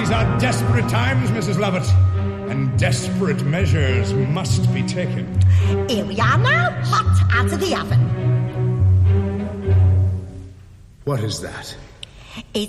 These are desperate times, Mrs. Lovett, and desperate measures must be taken. Here we are now, hot out of the oven. What is that? It's